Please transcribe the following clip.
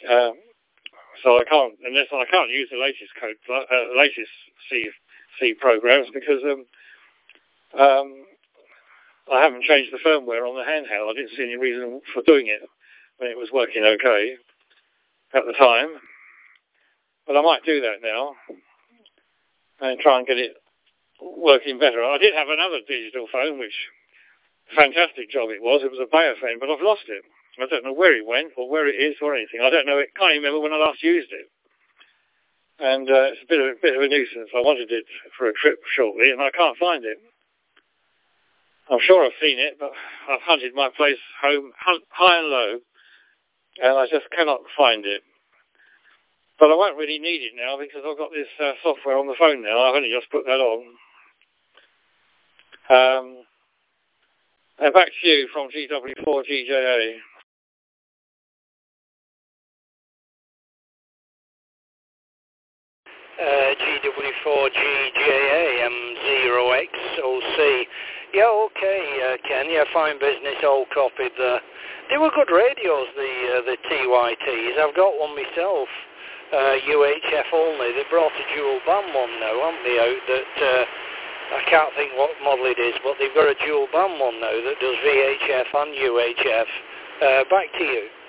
So I can't use the latest latest C programs because I haven't changed the firmware on the handheld. I didn't see any reason for doing it when it was working okay at the time. But I might do that now and try and get it working better. I did have another digital phone, which fantastic job it was. It was a Baofeng, but I've lost it. I don't know where it went or where it is or anything. I don't know. I can't even remember when I last used it. And it's a bit of a nuisance. I wanted it for a trip shortly, and I can't find it. I'm sure I've seen it, but I've hunted my place home high and low, and I just cannot find it. But I won't really need it now because I've got this software on the phone now. I've only just put that on. And back to you from GW4GJA. GW4GJA M0XOC. Yeah, okay, Ken. Yeah, fine business. All copied there. They were good radios, the TYTs. I've got one myself. UHF only. They brought a dual band one now, haven't they, out that I can't think what model it is, but they've got a dual band one now that does VHF and UHF. Back to you.